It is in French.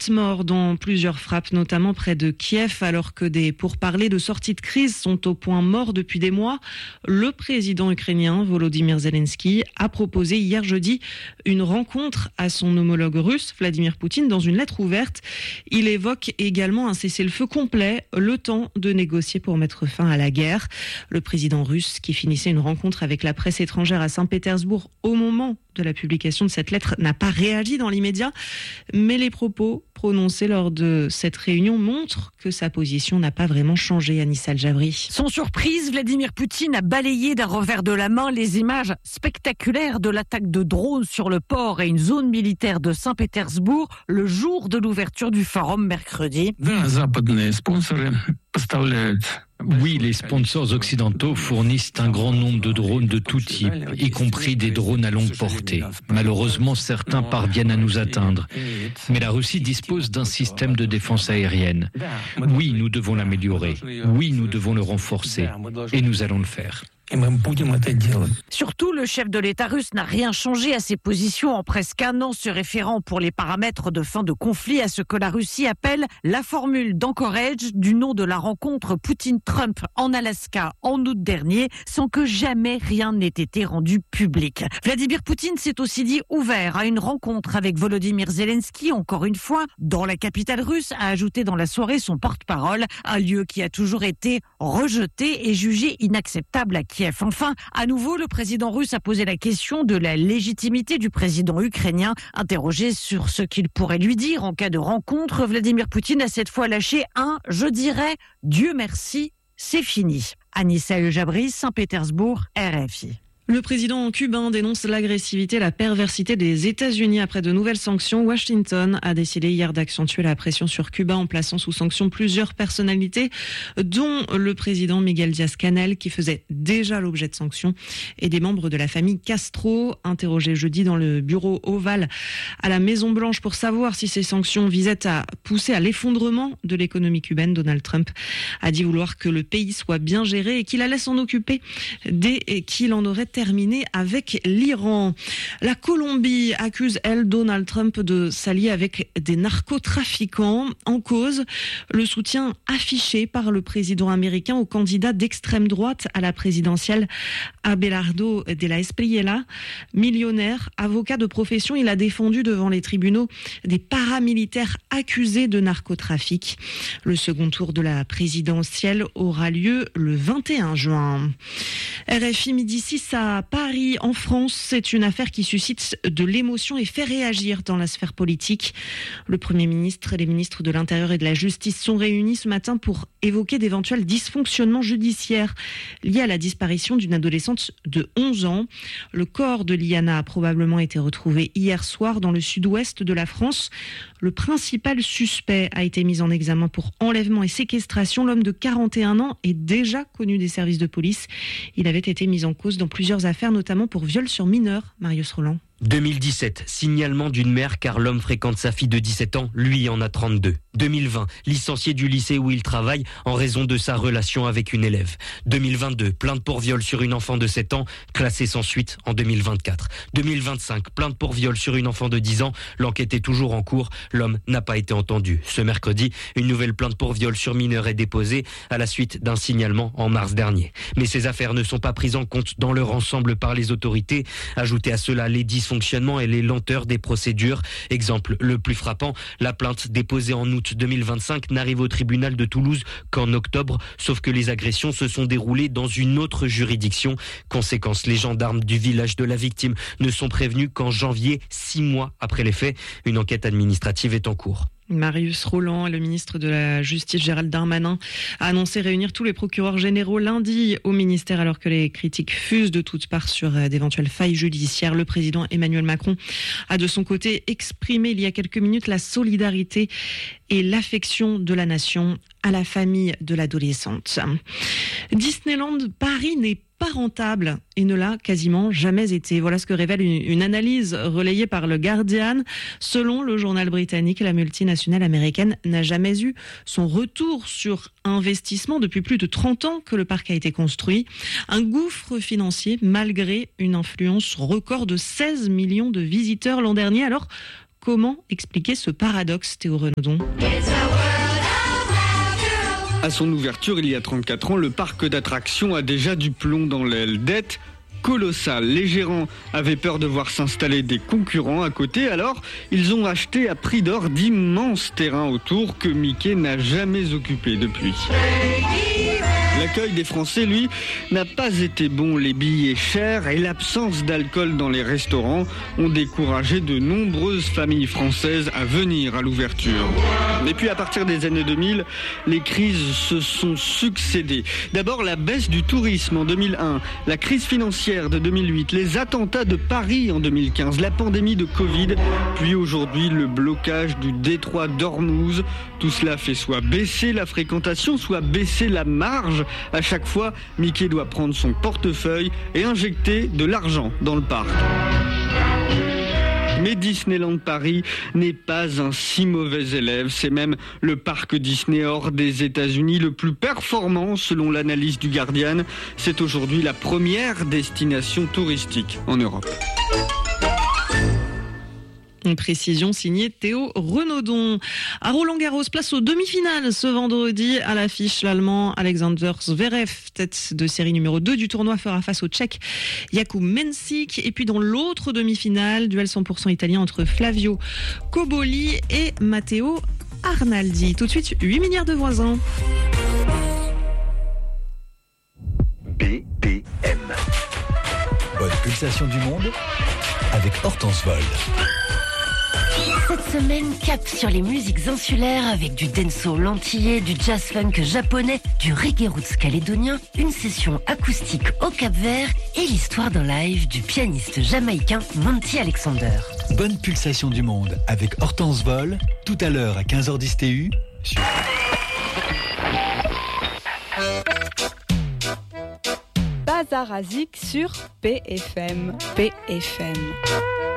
8 morts dans plusieurs frappes, notamment près de Kiev, alors que des pourparlers de sortie de crise sont au point mort depuis des mois. Le président ukrainien Volodymyr Zelensky a proposé hier jeudi une rencontre à son homologue russe, Vladimir Poutine, dans une lettre ouverte. Il évoque également un cessez-le-feu complet, le temps de négocier pour mettre fin à la guerre. Le président russe, qui finissait une rencontre avec la presse étrangère à Saint-Pétersbourg au moment de la publication de cette lettre, n'a pas réagi dans l'immédiat, mais les propos prononcés lors de cette réunion montrent que sa position n'a pas vraiment changé, Anissa El-Jabri. Sans surprise, Vladimir Poutine a balayé d'un revers de la main les images spectaculaires de l'attaque de drones sur le port et une zone militaire de Saint-Pétersbourg le jour de l'ouverture du forum mercredi. Oui, les sponsors occidentaux fournissent un grand nombre de drones de tout type, y compris des drones à longue portée. Malheureusement, certains parviennent à nous atteindre. Mais la Russie dispose d'un système de défense aérienne. Oui, nous devons l'améliorer. Oui, nous devons le renforcer. Et nous allons le faire. Surtout, le chef de l'État russe n'a rien changé à ses positions en presque un an, se référant pour les paramètres de fin de conflit à ce que la Russie appelle la formule d'Anchorage, du nom de la rencontre Poutine-Trump en Alaska en août dernier, sans que jamais rien n'ait été rendu public. Vladimir Poutine s'est aussi dit ouvert à une rencontre avec Volodymyr Zelensky, encore une fois, dans la capitale russe, a ajouté dans la soirée son porte-parole, un lieu qui a toujours été rejeté et jugé inacceptable à Kiev. Enfin, à nouveau, le président russe a posé la question de la légitimité du président ukrainien. Interrogé sur ce qu'il pourrait lui dire en cas de rencontre, Vladimir Poutine a cette fois lâché un « je dirais, Dieu merci, c'est fini ». Anissa El-Jabri, Saint-Pétersbourg, RFI. Le président cubain dénonce l'agressivité et la perversité des États-Unis après de nouvelles sanctions. Washington a décidé hier d'accentuer la pression sur Cuba en plaçant sous sanction plusieurs personnalités, dont le président Miguel Díaz-Canel, qui faisait déjà l'objet de sanctions, et des membres de la famille Castro, interrogés jeudi dans le bureau ovale à la Maison-Blanche pour savoir si ces sanctions visaient à pousser à l'effondrement de l'économie cubaine. Donald Trump a dit vouloir que le pays soit bien géré et qu'il allait s'en occuper dès qu'il en aurait terminé avec l'Iran. La Colombie accuse, elle, Donald Trump de s'allier avec des narcotrafiquants. En cause, le soutien affiché par le président américain au candidat d'extrême droite à la présidentielle, Abelardo de la Espriella. Millionnaire, avocat de profession, il a défendu devant les tribunaux des paramilitaires accusés de narcotrafic. Le second tour de la présidentielle aura lieu le 21 juin. RFI midi 6 à Paris, en France, c'est une affaire qui suscite de l'émotion et fait réagir dans la sphère politique. Le Premier ministre et les ministres de l'Intérieur et de la Justice sont réunis ce matin pour évoquer d'éventuels dysfonctionnements judiciaires liés à la disparition d'une adolescente de 11 ans. Le corps de Liana a probablement été retrouvé hier soir dans le sud-ouest de la France. Le principal suspect a été mis en examen pour enlèvement et séquestration. L'homme de 41 ans est déjà connu des services de police. Il avait été mis en cause dans plusieurs affaires, notamment pour viol sur mineur. Marius Roland. 2017, signalement d'une mère car l'homme fréquente sa fille de 17 ans, lui en a 32. 2020, licencié du lycée où il travaille en raison de sa relation avec une élève. 2022, plainte pour viol sur une enfant de 7 ans, classée sans suite en 2024. 2025, plainte pour viol sur une enfant de 10 ans, l'enquête est toujours en cours, l'homme n'a pas été entendu. Ce mercredi, une nouvelle plainte pour viol sur mineur est déposée à la suite d'un signalement en mars dernier. Mais ces affaires ne sont pas prises en compte dans leur ensemble par les autorités. Ajoutez à cela les dysfonctionnements et les lenteurs des procédures. Exemple le plus frappant, la plainte déposée en août 2025 n'arrive au tribunal de Toulouse qu'en octobre, sauf que les agressions se sont déroulées dans une autre juridiction. Conséquence, les gendarmes du village de la victime ne sont prévenus qu'en janvier, 6 mois après les faits. Une enquête administrative est en cours. Marius Roland, le ministre de la Justice Gérald Darmanin, a annoncé réunir tous les procureurs généraux lundi au ministère alors que les critiques fusent de toutes parts sur d'éventuelles failles judiciaires. Le président Emmanuel Macron a de son côté exprimé il y a quelques minutes la solidarité et l'affection de la nation à la famille de l'adolescente. Disneyland Paris n'est pas rentable et ne l'a quasiment jamais été. Voilà ce que révèle une analyse relayée par le Guardian. Selon le journal britannique, la multinationale américaine n'a jamais eu son retour sur investissement depuis plus de 30 ans que le parc a été construit. Un gouffre financier malgré une influence record de 16 millions de visiteurs l'an dernier. Alors, Comment expliquer ce paradoxe, Théo Renaudon ? À son ouverture, il y a 34 ans, le parc d'attractions a déjà du plomb dans l'aile. Dette colossale. Les gérants avaient peur de voir s'installer des concurrents à côté, alors ils ont acheté à prix d'or d'immenses terrains autour que Mickey n'a jamais occupés depuis. L'accueil des Français, lui, n'a pas été bon. Les billets chers et l'absence d'alcool dans les restaurants ont découragé de nombreuses familles françaises à venir à l'ouverture. Et puis à partir des années 2000, les crises se sont succédées. D'abord la baisse du tourisme en 2001, la crise financière de 2008, les attentats de Paris en 2015, la pandémie de Covid, puis aujourd'hui le blocage du détroit d'Ormuz. Tout cela fait soit baisser la fréquentation, soit baisser la marge. À chaque fois, Mickey doit prendre son portefeuille et injecter de l'argent dans le parc. Mais Disneyland Paris n'est pas un si mauvais élève. C'est même le parc Disney hors des États-Unis le plus performant selon l'analyse du Guardian. C'est aujourd'hui la première destination touristique en Europe. Une précision signée Théo Renaudon. À Roland-Garros, place aux demi-finales ce vendredi. À l'affiche, l'Allemand Alexander Zverev, tête de série numéro 2 du tournoi, fera face au Tchèque Jakub Mensik. Et puis dans l'autre demi-finale, duel 100% italien entre Flavio Cobolli et Matteo Arnaldi. Tout de suite, 8 milliards de voisins. BPM. Bonne pulsation du monde avec Hortense Vol. Cette semaine, cap sur les musiques insulaires avec du dancehall antillais, du jazz funk japonais, du reggae roots calédonien, une session acoustique au Cap-Vert et l'histoire d'un live du pianiste jamaïcain Monty Alexander. Bonne pulsation du monde avec Hortense Vol, tout à l'heure à 15h10 TU sur... Bazar Azik sur PFM. PFM.